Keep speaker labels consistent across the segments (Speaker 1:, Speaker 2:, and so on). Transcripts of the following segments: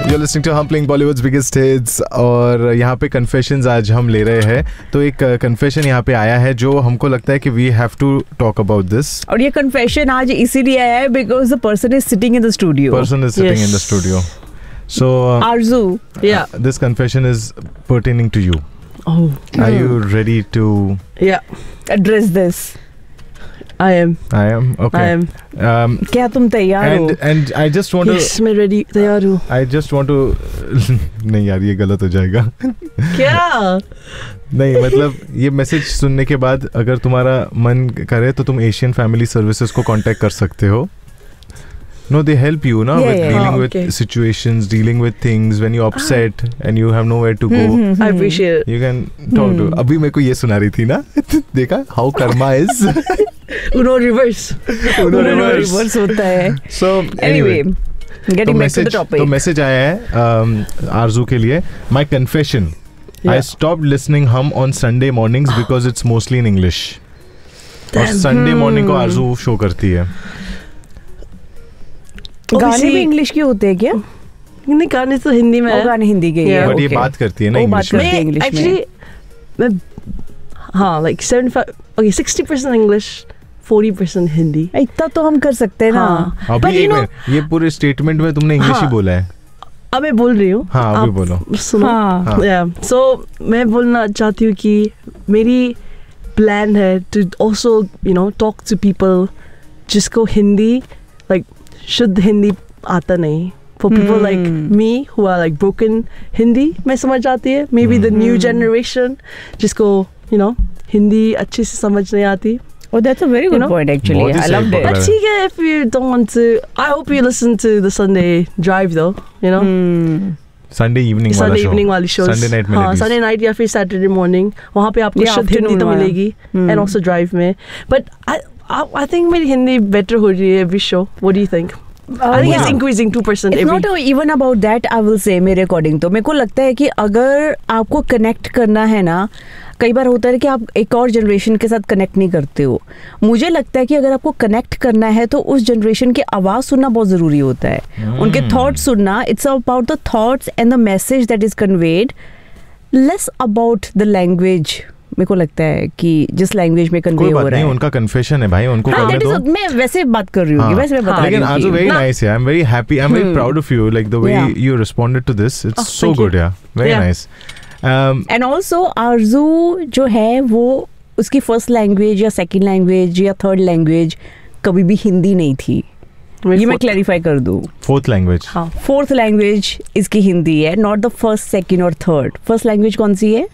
Speaker 1: You're listening to हम playing Bollywood's biggest hits और यहाँ पे confessions आज हम ले रहे हैं. तो एक confession यहाँ पे आया है जो हमको लगता है कि we have to talk about this.
Speaker 2: और ये confession आज इसीलिए आया है because the person is sitting in the studio.
Speaker 1: Person is sitting in the studio. So
Speaker 2: Arzu,
Speaker 3: yeah.
Speaker 1: This confession is pertaining to you.
Speaker 3: Oh.
Speaker 1: Are you ready to
Speaker 2: address this?
Speaker 3: I am.
Speaker 1: Okay.
Speaker 3: I am.
Speaker 2: क्या तुम तैयार हो?
Speaker 1: And I just want
Speaker 3: Yes, मैं ready तैयार हूँ.
Speaker 1: I just want to नहीं यार ये गलत हो जाएगा.
Speaker 3: क्या?
Speaker 1: नहीं मतलब ये मैसेज सुनने के बाद अगर तुम्हारा मन करे तो तुम एशियन फैमिली सर्विसेज को कांटेक्ट कर सकते हो. No, they help you, na, with dealing with situations, dealing with things when you're upset and you have nowhere to go.
Speaker 3: I appreciate it.
Speaker 1: You can talk to. अभी मेरे को ये सुना रही थी ना, देखा? How karma is.
Speaker 3: Uno reverse.
Speaker 1: Uno reverse
Speaker 2: होता है.
Speaker 1: So anyway,
Speaker 2: getting back to the topic.
Speaker 1: तो मैसेज आया है आरजू के लिए. My confession. I stopped listening hum on Sunday mornings because it's mostly in English. और Sunday morning को आरजू show करती है.
Speaker 2: गाने भी इंग्लिश के होते हैं क्या?
Speaker 3: नहीं, गाने तो हिंदी में है.
Speaker 2: गाने हिंदी के हैं.
Speaker 1: बट ये बात करती है ना इंग्लिश में.
Speaker 3: Actually, हाँ, like 60% English, 40% हिंदी.
Speaker 2: इतना तो हम कर सकते हैं ना.
Speaker 1: अभी एक मिनट, ये पूरे स्टेटमेंट में तुमने इंग्लिश ही बोला है.
Speaker 3: अब मैं बोल रही हूँ.
Speaker 1: हाँ, अभी बोलो.
Speaker 3: सुनो. So मैं बोलना चाहती हूँ कि मेरी प्लान है to also talk to people जिसको हिंदी like शुद्ध हिंदी आता नहीं. For people like me who are like broken Hindi में समझ आती है. Maybe the new generation जिसको हिंदी अच्छे से समझ नहीं आती.
Speaker 2: Oh, that's a very good point actually. I loved it.
Speaker 3: But ठीक है, if you don't want to, I hope you listen to the Sunday Drive though.
Speaker 1: Sunday evening
Speaker 3: वाली shows.
Speaker 1: Sunday night
Speaker 3: हाँ, Sunday night या फिर Saturday morning. वहाँ पे आपको शुद्ध हिंदी तो मिलेगी. And also Drive में. But I think मेरी हिंदी better हो रही है every show. What do you think? I think it's increasing 2%
Speaker 2: It's not even about that, I will say, मेरे अकॉर्डिंग तो मेरे को लगता है कि अगर आपको कनेक्ट करना है ना, कई बार होता है कि आप एक और जनरेशन के साथ कनेक्ट नहीं करते हो. मुझे लगता है कि अगर आपको कनेक्ट करना है तो उस जनरेशन की आवाज़ सुनना बहुत ज़रूरी होता है. उनके थॉट्स सुनना. It's about the thoughts and the message that is conveyed, less about the language. मेरे को लगता है कि जिस लैंग्वेज में कन्वे हो रहा है.
Speaker 1: उनका कन्फेशन है भाई, उनको करने दो.
Speaker 2: मैं वैसे बात कर रही हूँ. वैसे मैं बता रही हूँ.
Speaker 1: लेकिन आरजू वेरी नाइस है. I am very happy. I am very proud of you, like the way you responded to this. It's so good. या वेरी नाइस.
Speaker 2: एंड ऑल्सो आरजू जो है वो उसकी फर्स्ट लैंग्वेज या सेकंड लैंग्वेज या थर्ड लैंग्वेज कभी भी हिंदी नहीं थी. ये मैं क्लैरिफाई कर दूं.
Speaker 1: Fourth language.
Speaker 2: हाँ, फोर्थ लैंग्वेज इसकी हिंदी है, नॉट द फर्स्ट, सेकंड और थर्ड. फर्स्ट लैंग्वेज कौन सी है?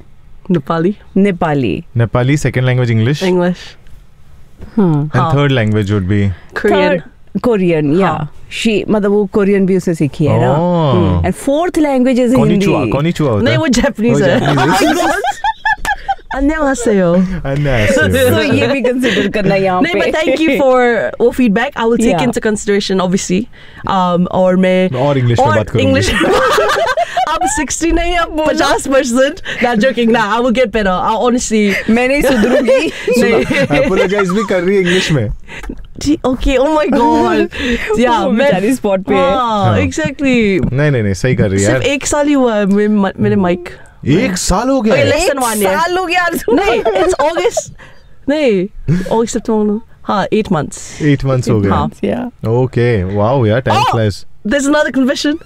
Speaker 1: Nepali. Second language English. And third language would be
Speaker 3: Korean.
Speaker 2: Yeah. She मतलब वो कोरियन भी उससे सीखी है ना. And fourth language is Hindi.
Speaker 1: Konnichiwa होता है.
Speaker 3: नहीं, वो जापानीज है. 안녕하세요.
Speaker 2: So ये भी कंसिडर करना यहाँ पे.
Speaker 3: नहीं, but thank you for वो feedback. I will take into consideration obviously. और मैं
Speaker 1: और इंग्लिश में बात करूँगी.
Speaker 3: अब 60 नहीं, अब 50%. Not joking. Nah, I will get better. I honestly.
Speaker 2: मैं नहीं सुधरूंगी.
Speaker 1: Apologize भी कर रही है इंग्लिश में.
Speaker 3: Okay. Oh my God. Yeah,
Speaker 2: मैं स्पॉट पे है.
Speaker 3: Exactly.
Speaker 1: नहीं सही कर रही है.
Speaker 3: सिर्फ एक साल ही हुआ है मेरे माइक.
Speaker 1: एक साल हो गया.
Speaker 3: less than 1 year.
Speaker 2: साल हो गया.
Speaker 3: नहीं, it's August. नहीं, August September. हाँ, 8 months.
Speaker 1: 8 months हो गया.
Speaker 2: Yeah.
Speaker 1: Okay. Wow. Yeah. Time flies.
Speaker 3: There's another confession.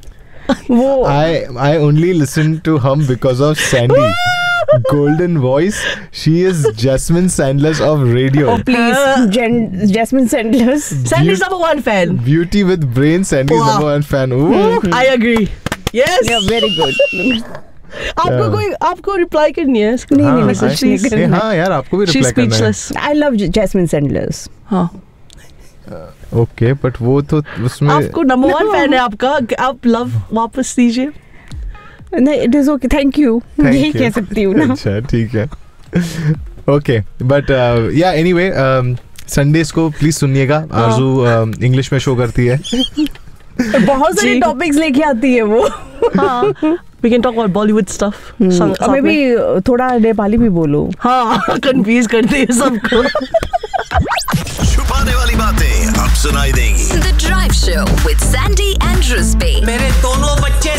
Speaker 1: I only listen to hum because of Sandy. Golden voice. She is Jasmine Sandler's of radio.
Speaker 2: Oh please, Jasmine Sandler's.
Speaker 3: Sandy's number 1 fan.
Speaker 1: Beauty with brain. Sandy's number 1 fan.
Speaker 3: I agree. Yes.
Speaker 2: Yeah, very good.
Speaker 3: आपको reply करनी है.
Speaker 2: नहीं.
Speaker 1: हाँ यार, आपको भी reply करना है.
Speaker 2: I love Jasmine Sandler's.
Speaker 3: हाँ.
Speaker 1: ओके, बट वो तो उसमें
Speaker 3: आपको नंबर 1 फैन है आपका. आप लव वापस दीजिए.
Speaker 2: नहीं, it is okay. Thank you. यही कह सकती हूँ ना.
Speaker 1: अच्छा, ठीक है. ओके, बट या एनीवे, संडेज को प्लीज सुनिएगा. आरजू इंग्लिश में शो करती है.
Speaker 2: बहुत सारे टॉपिक्स लेके आती है वो.
Speaker 3: हाँ. We can talk about Bollywood stuff.
Speaker 2: Maybe थोड़ा नेपाली भी बोलो.
Speaker 3: हाँ, confuse करते हैं सबको.
Speaker 4: छुपाने वाली बातें अब सुनाई देंगी.
Speaker 5: The Drive Show with Sandy and Rizbe.
Speaker 6: मेरे दोनों बच्चे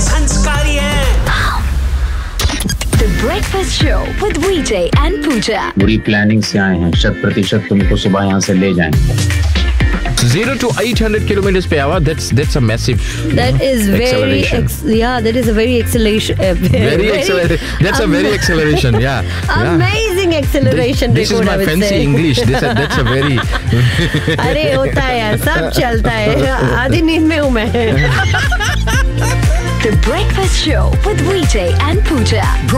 Speaker 4: Breakfast Show with VJ and Pooja.
Speaker 5: बुरी प्लानिंग से आए हैं, 100% तुमको सुबह यहाँ से ले जाएंगे.
Speaker 6: 0 to 800 kilometers per hour. That's a massive.
Speaker 7: That is very
Speaker 6: acceleration.
Speaker 7: that is a very acceleration.
Speaker 6: Very acceleration. That's a very acceleration. Yeah.
Speaker 7: Amazing acceleration.
Speaker 6: This is my fancy English. That's a very.
Speaker 7: अरे होता है यार, सब चलता है. आधी नींद में हूँ मैं.
Speaker 4: The Breakfast Show with VJ and Pooja.